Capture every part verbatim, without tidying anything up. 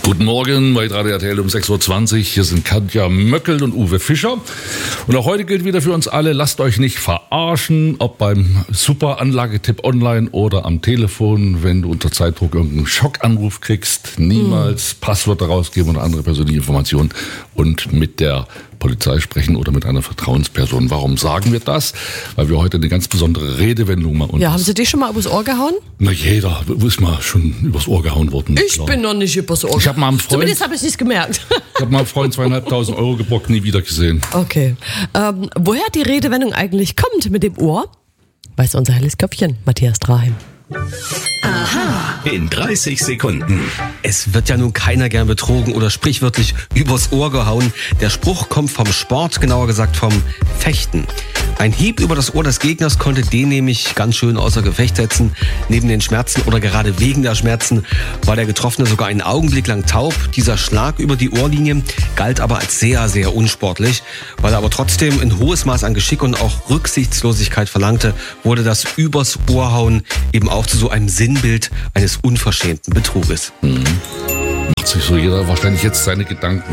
Guten Morgen bei Radio R T L um sechs Uhr zwanzig. Hier sind Katja Möckel und Uwe Fischer. Und auch heute gilt wieder für uns alle, lasst euch nicht verarschen, ob beim Super-Anlagetipp online oder am Telefon, wenn du unter Zeitdruck irgendeinen Schockanruf kriegst. Niemals mhm. Passwörter rausgeben oder andere persönliche Informationen und mit der Polizei sprechen oder mit einer Vertrauensperson. Warum sagen wir das? Weil wir heute eine ganz besondere Redewendung mal uns... Ja, haben Sie dich schon mal übers Ohr gehauen? Na, jeder ist mal schon übers Ohr gehauen worden. Ich klar. bin noch nicht übers Ohr. Ich habe mal einen Freund... Zumindest habe ich es nicht gemerkt. Ich habe mal einen Freund zweieinhalbtausend Euro gebrockt, nie wieder gesehen. Okay. Ähm, woher die Redewendung eigentlich kommt mit dem Ohr, weiß unser helles Köpfchen, Matthias Draheim. Aha. In dreißig Sekunden. Es wird ja nun keiner gern betrogen oder sprichwörtlich übers Ohr gehauen. Der Spruch kommt vom Sport, genauer gesagt vom Fechten. Ein Hieb über das Ohr des Gegners konnte den nämlich ganz schön außer Gefecht setzen. Neben den Schmerzen oder gerade wegen der Schmerzen war der Getroffene sogar einen Augenblick lang taub. Dieser Schlag über die Ohrlinie galt aber als sehr, sehr unsportlich. Weil er aber trotzdem ein hohes Maß an Geschick und auch Rücksichtslosigkeit verlangte, wurde das übers Ohrhauen eben auch zu so einem Sinnbild eines unverschämten Betruges. Mhm. Macht sich so jeder wahrscheinlich jetzt seine Gedanken,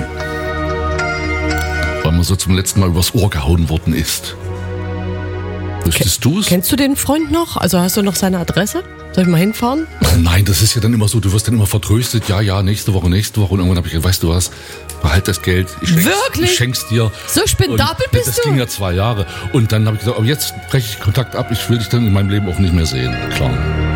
weil man so zum letzten Mal übers Ohr gehauen worden ist. Wüsstest du es? Kennst du den Freund noch? Also hast du noch seine Adresse? Soll ich mal hinfahren? Nein, das ist ja dann immer so, du wirst dann immer vertröstet, ja, ja, nächste Woche, nächste Woche. Und irgendwann habe ich gesagt, weißt du was, behalt das Geld, ich schenk's, Wirklich? Ich schenk's dir. So spendabel und bist das du? Das ging ja zwei Jahre. Und dann habe ich gesagt, aber jetzt breche ich Kontakt ab, ich will dich dann in meinem Leben auch nicht mehr sehen. Klar.